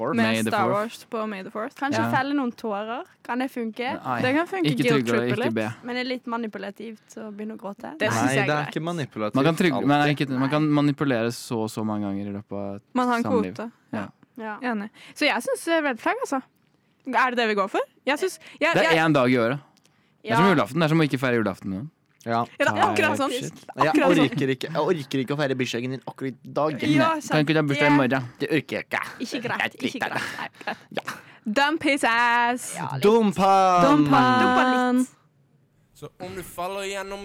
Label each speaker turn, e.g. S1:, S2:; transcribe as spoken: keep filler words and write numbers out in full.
S1: med Star Wars på May the fourth.
S2: Kanskje
S3: Ja.
S2: felle noen tårer. Kan det funke?
S3: Nei,
S1: Det kan funke
S3: ikke
S1: guilt
S3: trygge og
S1: tripper
S3: ikke
S1: litt.
S3: be.
S2: Men det er litt manipulativt å begynne å gråte.
S1: Det synes
S4: Nei,
S1: jeg
S4: det
S1: er
S4: er
S1: greit.
S4: ikke manipulativt.
S3: Man kan, trygge,
S4: alltid.
S3: men ikke, man kan manipulere så og så mange ganger i løpet av et
S1: Man har en
S3: samliv.
S1: kvote.
S3: Ja.
S2: Ja.
S1: Enig. Så jeg synes eh, red flag, altså. Er det det vi går for? Jeg synes, jeg,
S3: Det er
S1: jeg,
S3: én dag i året. Det er som
S2: Ja.
S3: julaften. Det er som å ikke feire julaften med noen.
S4: Ja.
S1: ja, det er akkurat sånn.
S3: Shit.
S4: Jeg
S1: Akkurat sånn.
S4: orker, ikke, jeg orker ikke å feire bursdagen din akkurat i dag.
S1: Ja,
S3: Kan
S1: sant.
S3: ikke du ha bursdag i morgen?
S4: Det orker jeg ikke.
S2: Ikke greit. Ikke greit. Nei, greit.
S1: Dump his ass.
S2: Ja, litt.
S4: Dumpan!
S1: Dump han.
S2: Dumpa litt.
S5: Så om du faller gjennom